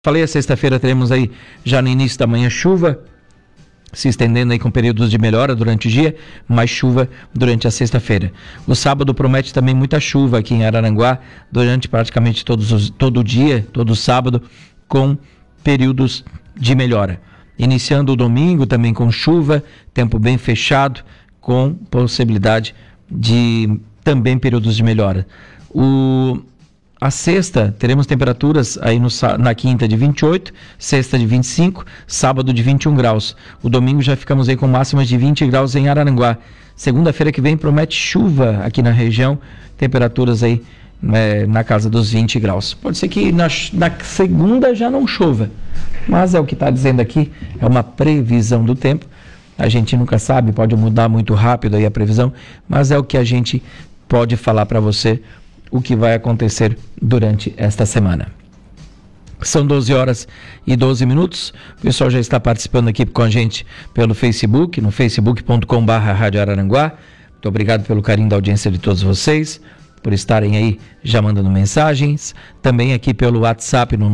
Falei, a sexta-feira teremos aí, já no início da manhã, chuva, se estendendo aí com períodos de melhora durante o dia, mais chuva durante a sexta-feira. O sábado promete também muita chuva aqui em Araranguá, durante praticamente todo o dia, todo o sábado, com períodos de melhora. Iniciando o domingo também com chuva, tempo bem fechado, com possibilidade de também períodos de melhora. A sexta, teremos temperaturas aí na quinta de 28, sexta de 25, sábado de 21 graus. O domingo já ficamos aí com máximas de 20 graus em Araranguá. Segunda-feira que vem promete chuva aqui na região, temperaturas aí na casa dos 20 graus. Pode ser que na segunda já não chova, mas é o que está dizendo aqui, é uma previsão do tempo. A gente nunca sabe, pode mudar muito rápido aí a previsão, mas é o que a gente pode falar para você, o que vai acontecer durante esta semana. São 12 horas e 12 minutos. O pessoal já está participando aqui com a gente pelo Facebook, no facebook.com/Rádio Araranguá. Muito obrigado pelo carinho da audiência de todos vocês, por estarem aí já mandando mensagens. Também aqui pelo WhatsApp no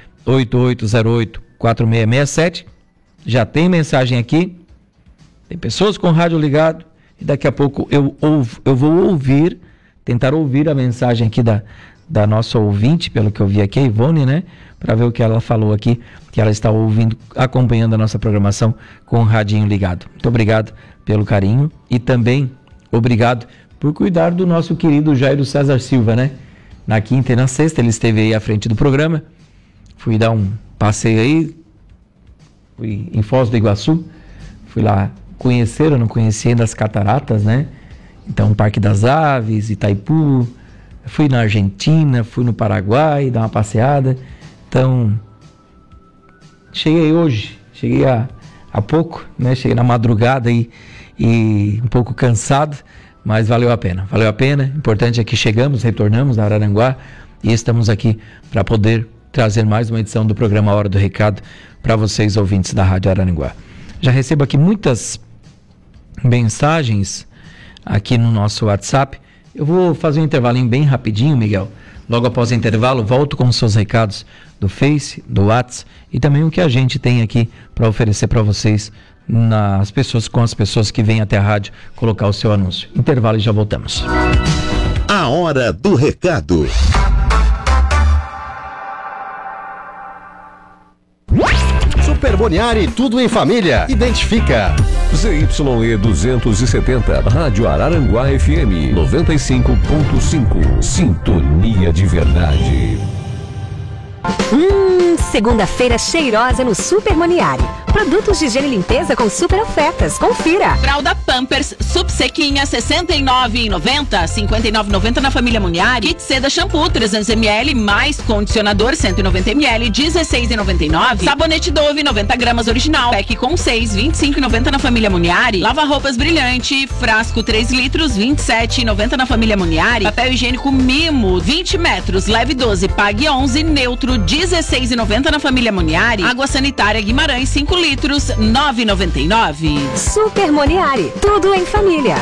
98808-4667. Já tem mensagem aqui. Tem pessoas com o rádio ligado e daqui a pouco eu vou tentar ouvir a mensagem aqui da nossa ouvinte, pelo que eu vi aqui, a Ivone, né? Para ver o que ela falou aqui, que ela está ouvindo, acompanhando a nossa programação com o radinho ligado. Muito obrigado pelo carinho e também obrigado por cuidar do nosso querido Jairo César Silva, né? Na quinta e na sexta ele esteve aí à frente do programa. Fui dar um passeio aí, fui em Foz do Iguaçu, fui lá conhecer, eu não conhecia ainda as cataratas, né? Então, Parque das Aves, Itaipu, fui na Argentina, fui no Paraguai, dar uma passeada. Então, cheguei há pouco, né? Cheguei na madrugada e um pouco cansado, mas valeu a pena. Valeu a pena, importante é que retornamos a Araranguá e estamos aqui para poder trazer mais uma edição do programa Hora do Recado para vocês, ouvintes da Rádio Araranguá. Já recebo aqui muitas mensagens aqui no nosso WhatsApp. Eu vou fazer um intervalinho bem rapidinho, Miguel. Logo após o intervalo, volto com os seus recados do Face, do WhatsApp e também o que a gente tem aqui para oferecer para vocês com as pessoas que vêm até a rádio colocar o seu anúncio. Intervalo e já voltamos. A Hora do Recado. Super Boniari, tudo em família. Identifica. ZYE 270, Rádio Araranguá FM 95.5. Sintonia de verdade. Segunda-feira cheirosa no Super Moniari. Produtos de higiene e limpeza com super ofertas. Confira. Fralda Pampers Subsequinha 69,90, 59,90 na família Moniari. Kit Seda Shampoo 300ml mais condicionador 190ml, 16,99. Sabonete Dove 90 gramas original, pack com 6, 25,90 na família Moniari. Lava roupas Brilhante, frasco 3 litros, 27,90 na família Moniari. Papel higiênico Mimo 20 metros, leve 12, pague 11, neutro 16,90 na família Moniari. Água sanitária Guimarães 5 litros, 9,99. Super Moniari, tudo em família.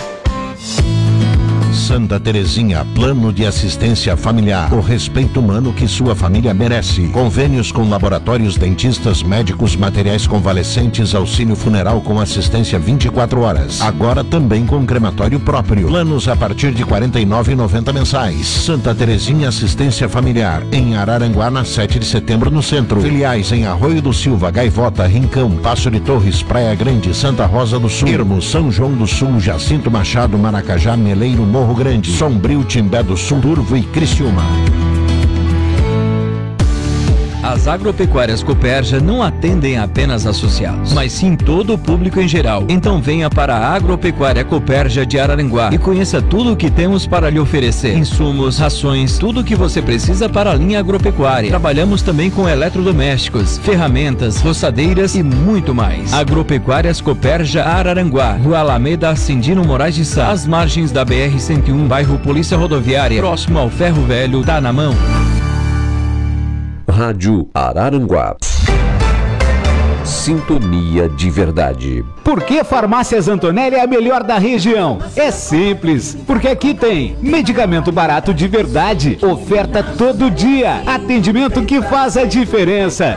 Santa Terezinha, plano de assistência familiar. O respeito humano que sua família merece. Convênios com laboratórios, dentistas, médicos, materiais convalescentes, auxílio funeral com assistência 24 horas. Agora também com crematório próprio. Planos a partir de R$ 49,90 mensais. Santa Terezinha Assistência Familiar. Em Araranguá, na 7 de setembro, no centro. Filiais em Arroio do Silva, Gaivota, Rincão, Passo de Torres, Praia Grande, Santa Rosa do Sul, Irmo, São João do Sul, Jacinto Machado, Maracajá, Meleiro, Morro Grande, Sombrio, Timbé do Sul, Turvo e Criciúma. As agropecuárias Cooperja não atendem apenas associados, mas sim todo o público em geral. Então venha para a Agropecuária Cooperja de Araranguá e conheça tudo o que temos para lhe oferecer. Insumos, rações, tudo o que você precisa para a linha agropecuária. Trabalhamos também com eletrodomésticos, ferramentas, roçadeiras e muito mais. Agropecuárias Cooperja Araranguá, Rua Alameda Cindino Moraes de Sá, às margens da BR-101, bairro Polícia Rodoviária, próximo ao Ferro Velho, tá na mão. Rádio Araranguá. Sintonia de Verdade. Por que Farmácias Antonelli é a melhor da região? É simples, porque aqui tem medicamento barato de verdade, oferta todo dia, atendimento que faz a diferença.